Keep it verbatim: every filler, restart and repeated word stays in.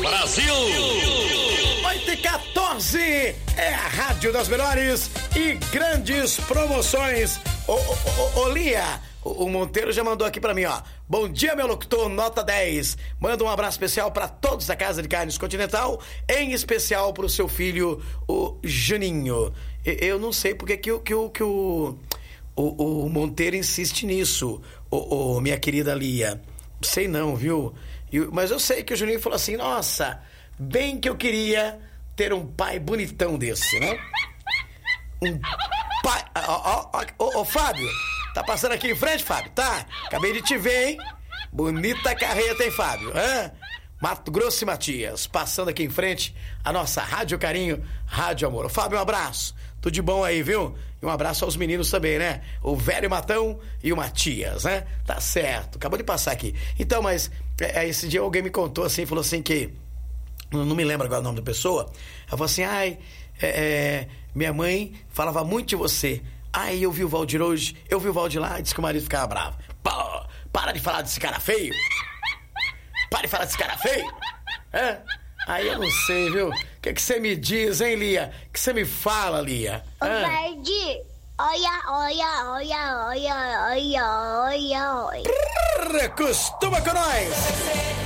Brasil! oito e quatorze é a Rádio das Melhores e grandes promoções. Ô, ô, ô, ô Lia, o, o Monteiro já mandou aqui pra mim, ó. Bom dia, meu locutor, nota dez. Manda um abraço especial pra todos da Casa de Carnes Continental, em especial pro seu filho, o Juninho. Eu não sei porque que, que, que, que o, o, o Monteiro insiste nisso, ô, ô, minha querida Lia. Sei não, viu? Eu, mas eu sei que o Juninho falou assim, nossa, bem que eu queria ter um pai bonitão desse, né? Um pai... Ó, ó, ó, ó, Fábio, tá passando aqui em frente, Fábio? Tá? Acabei de te ver, hein? Bonita carreta, hein, Fábio? Hã? Mato Grosso e Matias, passando aqui em frente a nossa Rádio Carinho, Rádio Amor. Ô, Fábio, um abraço. Tudo de bom aí, viu? E um abraço aos meninos também, né? O Velho Matão e o Matias, né? Tá certo. Acabou de passar aqui. Então, mas é, esse dia alguém me contou assim, falou assim que... Não me lembro agora o nome da pessoa. Ela falou assim, ai, é, é, minha mãe falava muito de você. Ai, eu vi o Valdir hoje, eu vi o Valdir lá e disse que o marido ficava bravo. Pô, para de falar desse cara feio. Para de falar desse cara feio. É? Aí eu não sei, viu? O que que você me diz, hein, Lia? O que você me fala, Lia? Ô, Valdir, olha, olha, olha, olha, olha, olha, olha. Costuma com nós.